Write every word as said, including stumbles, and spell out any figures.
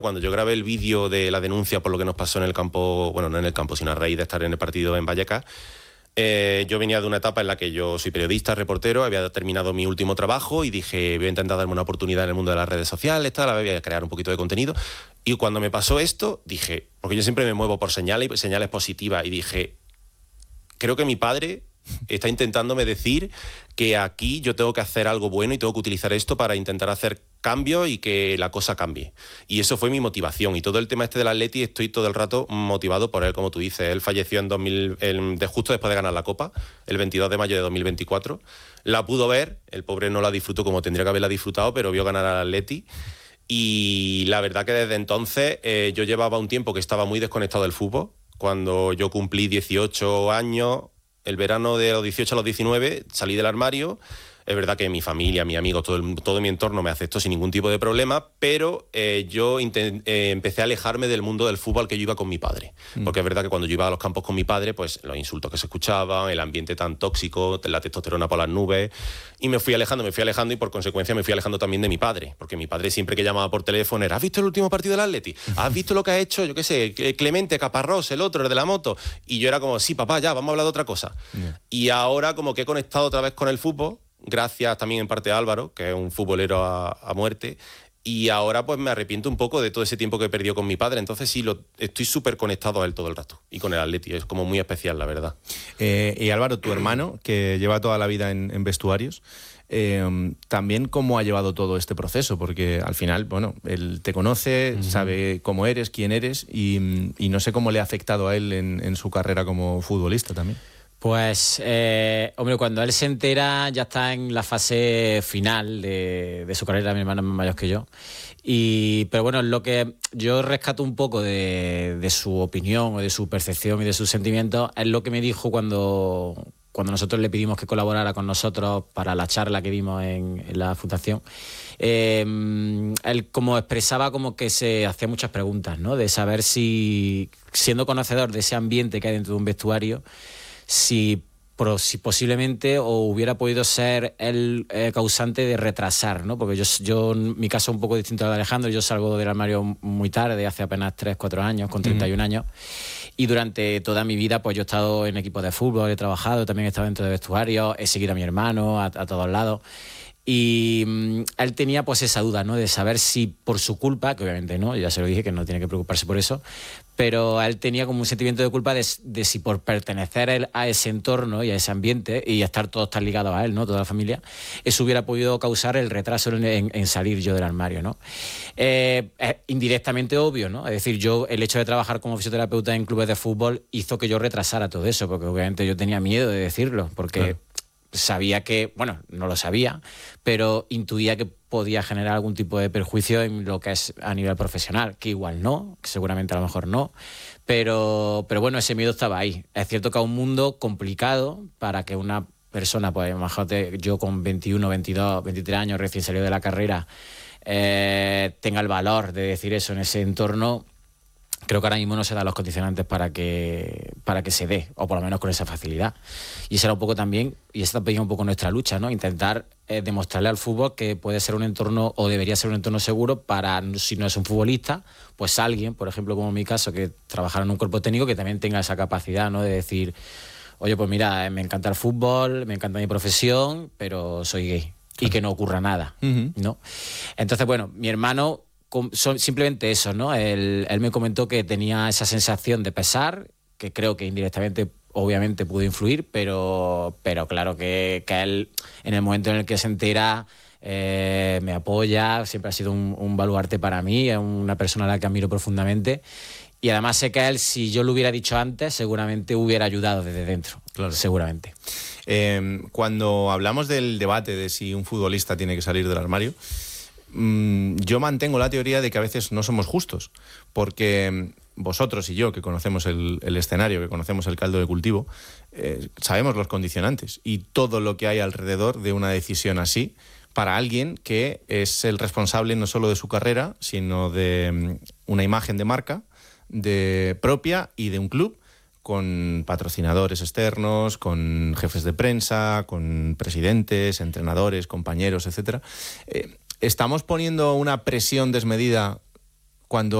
Cuando yo grabé el vídeo de la denuncia por lo que nos pasó en el campo, bueno, no en el campo, sino a raíz de estar en el partido en Vallecas, eh, yo venía de una etapa en la que yo soy periodista, reportero, había terminado mi último trabajo y dije, voy a intentar darme una oportunidad en el mundo de las redes sociales, tal, voy a crear un poquito de contenido. Y cuando me pasó esto, dije, porque yo siempre me muevo por señales, señales positivas, y dije, creo que mi padre está intentándome decir que aquí yo tengo que hacer algo bueno y tengo que utilizar esto para intentar hacer cambios y que la cosa cambie. Y eso fue mi motivación. Y todo el tema este del Atleti, estoy todo el rato motivado por él, como tú dices. Él falleció en dos mil, en, de justo después de ganar la Copa, el veintidós de mayo de dos mil veinticuatro. La pudo ver, el pobre no la disfrutó como tendría que haberla disfrutado, pero vio ganar al Atleti. Y la verdad que desde entonces eh, yo llevaba un tiempo que estaba muy desconectado del fútbol. Cuando yo cumplí dieciocho años, el verano de los dieciocho a los diecinueve, salí del armario. Es verdad que mi familia, mis amigos, todo, el, todo mi entorno me aceptó sin ningún tipo de problema, pero eh, yo intent, eh, empecé a alejarme del mundo del fútbol que yo iba con mi padre. Mm. Porque es verdad que cuando yo iba a los campos con mi padre, pues los insultos que se escuchaban, el ambiente tan tóxico, la testosterona por las nubes, y me fui alejando, me fui alejando y por consecuencia me fui alejando también de mi padre, porque mi padre siempre que llamaba por teléfono era, ¿has visto el último partido del Atleti? ¿Has visto lo que ha hecho, yo qué sé, Clemente, Caparrós, el otro, el de la moto? Y yo era como, sí, papá, ya, vamos a hablar de otra cosa. Yeah. Y ahora como que he conectado otra vez con el fútbol, gracias también en parte a Álvaro, que es un futbolero a, a muerte, y ahora pues me arrepiento un poco de todo ese tiempo que he perdido con mi padre. Entonces sí, lo, estoy súper conectado a él todo el rato, y con el Atleti, es como muy especial, la verdad. Eh, y Álvaro, tu hermano, que lleva toda la vida en, en vestuarios, eh, también cómo ha llevado todo este proceso, porque al final, bueno, él te conoce, uh-huh. sabe cómo eres, quién eres, y, y no sé cómo le ha afectado a él en, en su carrera como futbolista también. Pues, eh, hombre, cuando él se entera ya está en la fase final de, de su carrera, mi hermano es más mayor que yo. Y, pero bueno, lo que yo rescato un poco de, de su opinión o de su percepción y de sus sentimientos es lo que me dijo cuando, cuando nosotros le pedimos que colaborara con nosotros para la charla que dimos en, en la fundación. Eh, él como expresaba como que se hacía muchas preguntas, ¿no? De saber si, siendo conocedor de ese ambiente que hay dentro de un vestuario, si, si posiblemente o hubiera podido ser el eh, causante de retrasar, ¿no? Porque yo, yo, mi caso es un poco distinto al de Alejandro. Yo salgo del armario muy tarde, hace apenas tres, cuatro años, con treinta y un uh-huh. años, y durante toda mi vida pues yo he estado en equipos de fútbol, he trabajado, también he estado dentro de vestuarios, he seguido a mi hermano a, a todos lados. Y mmm, él tenía pues esa duda, ¿no? De saber si por su culpa, que obviamente no, ya se lo dije que no tiene que preocuparse por eso, pero él tenía como un sentimiento de culpa de, de si por pertenecer él a ese entorno y a ese ambiente y estar todos tan ligados a él, ¿no? Toda la familia, eso hubiera podido causar el retraso en, en, en salir yo del armario, ¿no? Eh, es indirectamente obvio, ¿no? Es decir, yo, el hecho de trabajar como fisioterapeuta en clubes de fútbol hizo que yo retrasara todo eso, porque obviamente yo tenía miedo de decirlo, porque... Claro. Sabía que, bueno, no lo sabía, pero intuía que podía generar algún tipo de perjuicio en lo que es a nivel profesional, que igual no, que seguramente a lo mejor no, pero, pero bueno, ese miedo estaba ahí. Es cierto que es un mundo complicado para que una persona, pues imagínate, yo con veintiuno, veintidós, veintitrés años recién salido de la carrera, eh, tenga el valor de decir eso en ese entorno. Creo que ahora mismo no se dan los condicionantes para que, para que se dé, o por lo menos con esa facilidad. Y esa era un poco también, y esa también es un poco nuestra lucha, ¿no? Intentar eh, demostrarle al fútbol que puede ser un entorno, o debería ser un entorno seguro para, si no es un futbolista, pues alguien, por ejemplo, como en mi caso, que trabajara en un cuerpo técnico, que también tenga esa capacidad, ¿no? De decir, oye, pues mira, me encanta el fútbol, me encanta mi profesión, pero soy gay. Claro. Y que no ocurra nada, uh-huh. ¿no? Entonces, bueno, mi hermano... simplemente eso, ¿no? Él, él me comentó que tenía esa sensación de pesar, que creo que indirectamente obviamente pudo influir, pero, pero claro que, que él en el momento en el que se entera eh, me apoya, siempre ha sido un, un baluarte para mí, es una persona a la que admiro profundamente, y además sé que él, si yo lo hubiera dicho antes, seguramente hubiera ayudado desde dentro, claro. Seguramente. Eh, cuando hablamos del debate de si un futbolista tiene que salir del armario, yo mantengo la teoría de que a veces no somos justos, porque vosotros y yo, que conocemos el, el escenario, que conocemos el caldo de cultivo, eh, sabemos los condicionantes y todo lo que hay alrededor de una decisión así para alguien que es el responsable no solo de su carrera, sino de una imagen de marca de propia y de un club, con patrocinadores externos, con jefes de prensa, con presidentes, entrenadores, compañeros, etcétera. Eh, ¿Estamos poniendo una presión desmedida cuando